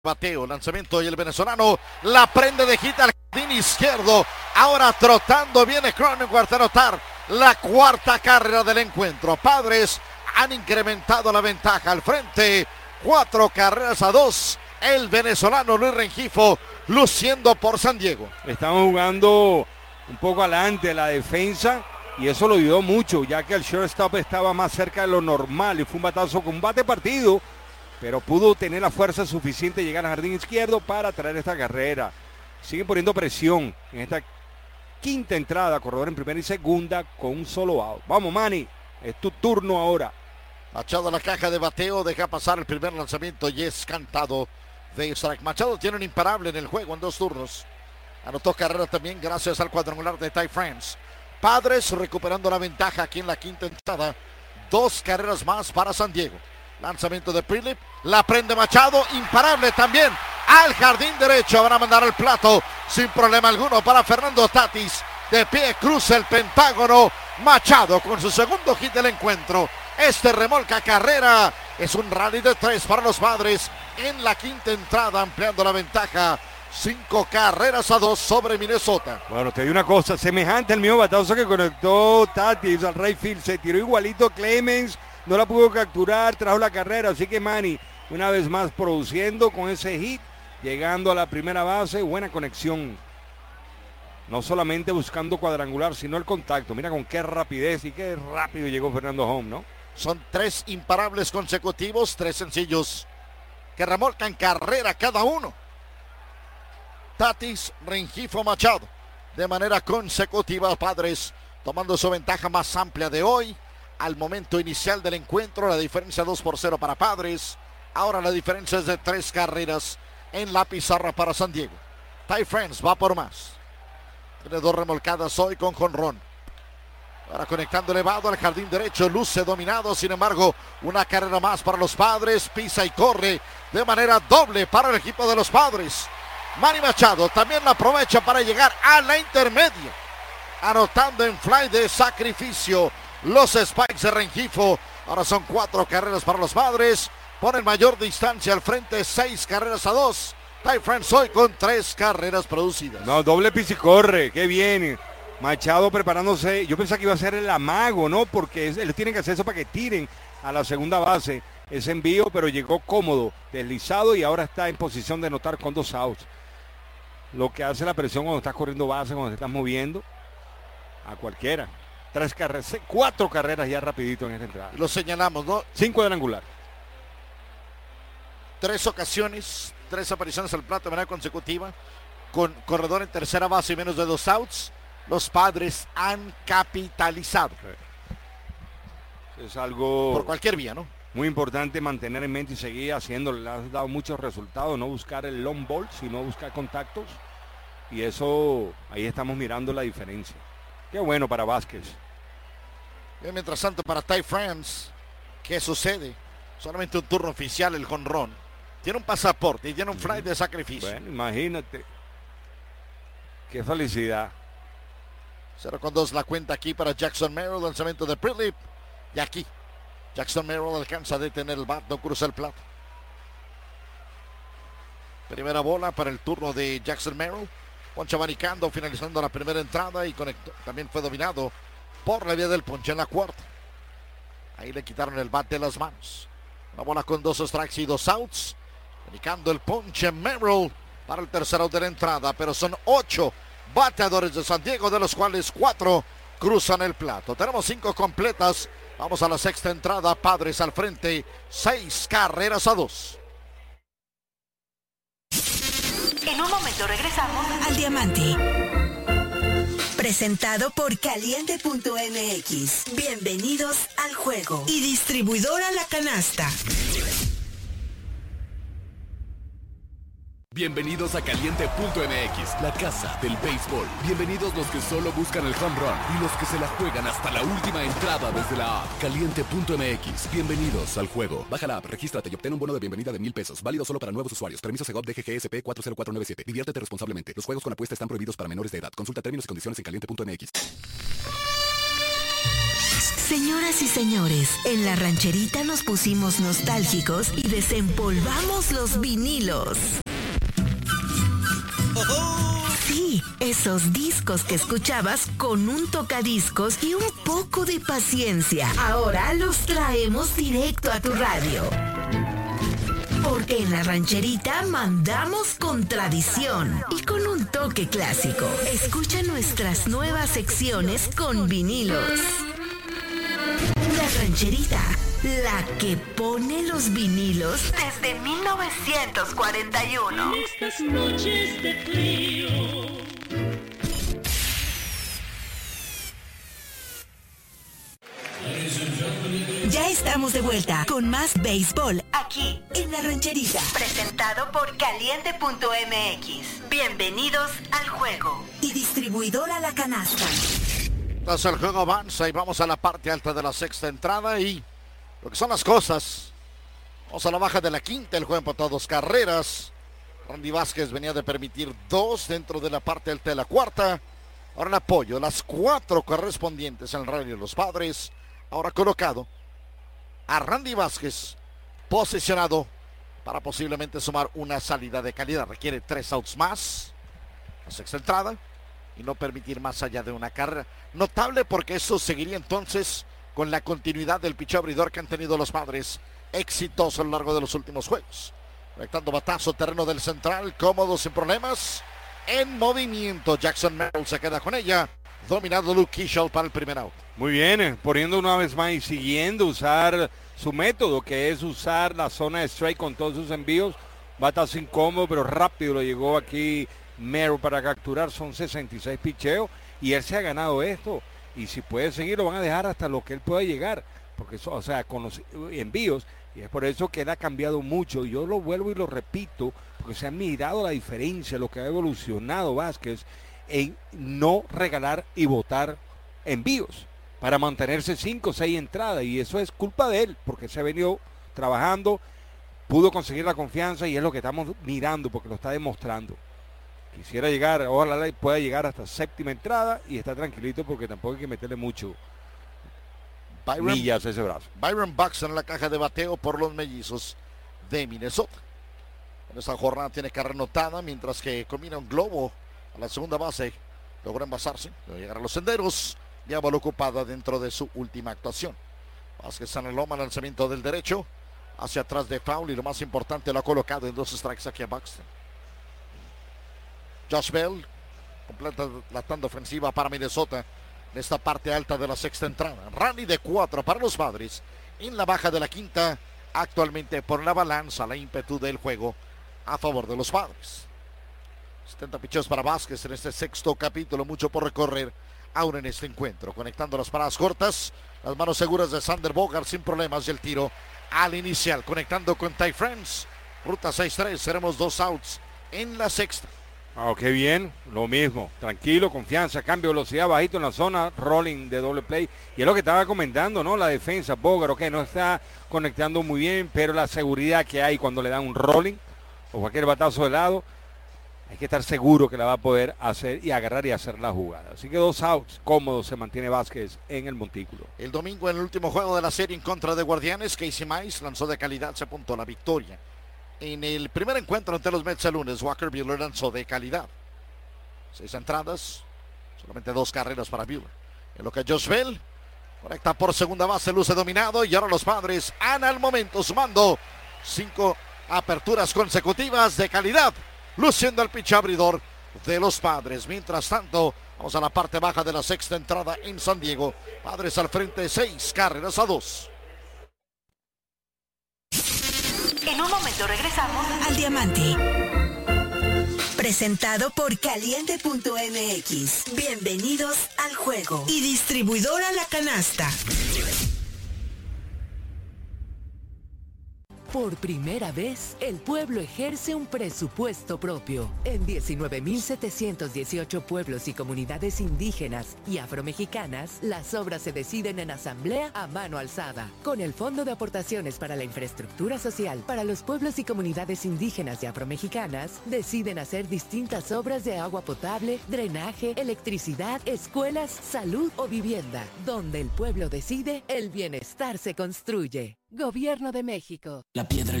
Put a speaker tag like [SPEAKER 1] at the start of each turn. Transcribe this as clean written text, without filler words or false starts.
[SPEAKER 1] Bateo, lanzamiento y el venezolano la prende de hit al jardín izquierdo. Ahora trotando viene Cronenworth a anotar la cuarta carrera del encuentro. Padres han incrementado la ventaja al frente. 4-2. El venezolano Luis Rengifo luciendo por San Diego.
[SPEAKER 2] Estamos jugando un poco adelante la defensa y eso lo ayudó mucho, ya que el shortstop estaba más cerca de lo normal y fue un batazo con bate partido, pero pudo tener la fuerza suficiente de llegar al jardín izquierdo para traer esta carrera. Siguen poniendo presión en esta quinta entrada, corredor en primera y segunda con un solo out. Vamos, Manny, es tu turno ahora.
[SPEAKER 1] Machado a la caja de bateo, deja pasar el primer lanzamiento y es cantado de strike. Machado tiene un imparable en el juego en 2 turnos. Anotó carrera también gracias al cuadrangular de Ty France. Padres recuperando la ventaja aquí en la quinta entrada. 2 carreras más para San Diego. Lanzamiento de Philip, la prende Machado, imparable también al jardín derecho. Van a mandar al plato sin problema alguno para Fernando Tatis. De pie cruza el pentágono. Machado con su segundo hit del encuentro. Este remolca carrera. Es un rally de 3 para los Padres en la quinta entrada, ampliando la ventaja. 5-2 sobre Minnesota.
[SPEAKER 2] Bueno, te digo una cosa, semejante al mismo batazo que conectó Tatis al right field. Se tiró igualito Clemens, no la pudo capturar, trajo la carrera. Así que Manny, una vez más produciendo con ese hit, llegando a la primera base, buena conexión. No solamente buscando cuadrangular, sino el contacto. Mira con qué rapidez y qué rápido llegó Fernando Home, ¿no?
[SPEAKER 1] Son 3 imparables consecutivos, 3 sencillos que remolcan carrera cada uno. Tatis, Rengifo, Machado de manera consecutiva. Padres tomando su ventaja más amplia de hoy. Al momento inicial del encuentro, la diferencia 2-0 para Padres. Ahora la diferencia es de 3 carreras en la pizarra para San Diego. Ty France va por más. Tiene 2 remolcadas hoy con jonrón. Ahora conectando elevado al jardín derecho, luce dominado, sin embargo, una carrera más para los Padres, pisa y corre de manera doble para el equipo de los Padres. Manny Machado también la aprovecha para llegar a la intermedia, anotando en fly de sacrificio los Spikes de Rengifo. Ahora son 4 carreras para los Padres, ponen mayor distancia al frente, 6-2. Ty France hoy con 3 carreras producidas.
[SPEAKER 2] No, doble pisa y corre, qué bien. Machado preparándose, yo pensaba que iba a ser el amago, ¿no? Porque él tiene que hacer eso para que tiren a la segunda base. Ese envío, pero llegó cómodo, deslizado y ahora está en posición de anotar con 2 outs. Lo que hace la presión cuando estás corriendo base, cuando te estás moviendo, a cualquiera. 4 carreras ya rapidito en esta entrada.
[SPEAKER 1] Lo señalamos, ¿no?
[SPEAKER 2] 5 cuadrangular.
[SPEAKER 1] 3 ocasiones, 3 apariciones al plato de manera consecutiva, con corredor en tercera base y menos de 2 outs. Los Padres han capitalizado.
[SPEAKER 2] Es algo
[SPEAKER 1] por cualquier vía, ¿no?
[SPEAKER 2] Muy importante mantener en mente y seguir haciéndolo. Le has dado muchos resultados, no buscar el long ball, sino buscar contactos. Y eso, ahí estamos mirando la diferencia. Qué bueno para Vázquez.
[SPEAKER 1] Bien, mientras tanto, para Ty France, ¿qué sucede? Solamente un turno oficial, el jonrón. Tiene un pasaporte y tiene un fly de sacrificio.
[SPEAKER 2] Bueno, imagínate. Qué felicidad.
[SPEAKER 1] 0-2 la cuenta aquí para Jackson Merrill, lanzamiento de Philip. Y aquí, Jackson Merrill alcanza a detener el bat, no cruza el plato. Primera bola para el turno de Jackson Merrill. Ponche abanicando, finalizando la primera entrada y también fue dominado por la vía del ponche en la cuarta. Ahí le quitaron el bat de las manos. Una bola con 2 strikes y 2 outs. Abanicando el ponche Merrill para el tercer out de la entrada, pero son 8 bateadores de San Diego, de los cuales 4 cruzan el plato. Tenemos 5 completas. Vamos a la sexta entrada. Padres al frente, 6-2.
[SPEAKER 3] En un momento regresamos
[SPEAKER 4] al Diamante. Presentado por Caliente.mx. Bienvenidos al juego. Y distribuidora La Canasta.
[SPEAKER 5] Bienvenidos a Caliente.mx, la casa del béisbol. Bienvenidos los que solo buscan el home run y los que se la juegan hasta la última entrada desde la app. Caliente.mx, bienvenidos al juego. Baja la app, regístrate y obtén un bono de bienvenida de $1,000. Válido solo para nuevos usuarios. Permiso Segov DGGSP 40497. Diviértete responsablemente. Los juegos con apuesta están prohibidos para menores de edad. Consulta términos y condiciones en Caliente.mx.
[SPEAKER 4] Señoras y señores, en la rancherita nos pusimos nostálgicos y desempolvamos los vinilos. Sí, esos discos que escuchabas con un tocadiscos y un poco de paciencia. Ahora los traemos directo a tu radio. Porque en la rancherita mandamos con tradición y con un toque clásico. Escucha nuestras nuevas secciones con vinilos. La rancherita, la que pone los vinilos
[SPEAKER 3] Desde 1941.
[SPEAKER 6] Estas noches de frío.
[SPEAKER 4] Ya estamos de vuelta con más béisbol
[SPEAKER 3] Aquí,
[SPEAKER 4] en la rancherita.
[SPEAKER 3] presentado por Caliente.mx. Bienvenidos al juego.
[SPEAKER 4] Y distribuidora La Canasta.
[SPEAKER 1] Entonces el juego avanza y vamos a la parte alta de la sexta entrada y lo que son las cosas. Vamos a la baja de la quinta, el juego empató a 2 carreras. Randy Vázquez venía de permitir 2 dentro de la parte alta de la cuarta. Ahora el apoyo, las 4 correspondientes al radio de los Padres. Ahora colocado a Randy Vázquez, posicionado para posiblemente sumar una salida de calidad. Requiere 3 outs más, la sexta entrada, y no permitir más allá de una carrera. Notable porque eso seguiría entonces con la continuidad del picheo abridor que han tenido los Padres, exitoso a lo largo de los últimos juegos. Conectando batazo, terreno del central, cómodo, sin problemas. En movimiento, Jackson Merrill se queda con ella. Dominado Luke Keaschall para el primer out.
[SPEAKER 2] Muy bien, poniendo una vez más y siguiendo usar su método, que es usar la zona de strike con todos sus envíos. Batazo incómodo, pero rápido lo llegó aquí Merrill para capturar. Son 66 picheos y él se ha ganado esto. Y si puede seguir, lo van a dejar hasta lo que él pueda llegar. Porque eso, o sea, con los envíos. Y es por eso que él ha cambiado mucho. Yo lo vuelvo y lo repito, porque se ha mirado la diferencia, lo que ha evolucionado Vázquez en no regalar y botar envíos para mantenerse 5 o 6 entradas, y eso es culpa de él, porque se ha venido trabajando, pudo conseguir la confianza y es lo que estamos mirando porque lo está demostrando. Quisiera llegar, ojalá pueda llegar hasta séptima entrada y está tranquilito porque tampoco hay que meterle mucho millas a ese brazo.
[SPEAKER 1] Byron Buxton en la caja de bateo por los Mellizos de Minnesota. En esta jornada tiene carrera anotada, mientras que combina un globo a la segunda base. Logra envasarse, llegar a los senderos. Ya bola ocupada dentro de su última actuación. Vázquez en el loma, lanzamiento del derecho. Hacia atrás de foul y lo más importante, lo ha colocado en 2 strikes aquí a Buxton. Josh Bell completa la tanda ofensiva para Minnesota en esta parte alta de la sexta entrada. Rally de 4 para los Padres. En la baja de la quinta, actualmente por la balanza, la ímpetu del juego a favor de los Padres. 70 picheos para Vázquez en este sexto capítulo, mucho por recorrer aún en este encuentro. Conectando las paradas cortas, las manos seguras de Sander Bogart sin problemas y el tiro al inicial. Conectando con Ty France, ruta 6-3, seremos 2 outs en la sexta.
[SPEAKER 2] Qué bien, lo mismo, tranquilo, confianza, cambio de velocidad, bajito en la zona, rolling de doble play, y es lo que estaba comentando, ¿no? La defensa, Bogart, no está conectando muy bien, pero la seguridad que hay cuando le dan un rolling o cualquier batazo de lado, hay que estar seguro que la va a poder hacer y agarrar y hacer la jugada. Así que 2 outs, cómodo se mantiene Vázquez en el montículo.
[SPEAKER 1] El domingo, en el último juego de la serie en contra de Guardianes, Casey Mize lanzó de calidad, se apuntó a la victoria. En el primer encuentro ante los Mets el lunes, Walker Buehler lanzó de calidad. 6 entradas, solamente 2 carreras para Buehler. En lo que Josh Bell conecta por segunda base, luce dominado, y ahora los Padres han al momento sumando 5 aperturas consecutivas de calidad, luciendo el pitch abridor de los Padres. Mientras tanto, vamos a la parte baja de la sexta entrada en San Diego. Padres al frente, 6 carreras a 2.
[SPEAKER 3] En un momento regresamos
[SPEAKER 4] Al Diamante. Presentado por Caliente.mx. Bienvenidos al juego. Y distribuidora La Canasta.
[SPEAKER 7] Por primera vez, el pueblo ejerce un presupuesto propio. En 19.718 pueblos y comunidades indígenas y afromexicanas, las obras se deciden en asamblea a mano alzada. Con el Fondo de Aportaciones para la Infraestructura Social para los pueblos y comunidades indígenas y afromexicanas, deciden hacer distintas obras de agua potable, drenaje, electricidad, escuelas, salud o vivienda. Donde el pueblo decide, el bienestar se construye. Gobierno de México.
[SPEAKER 8] La piedra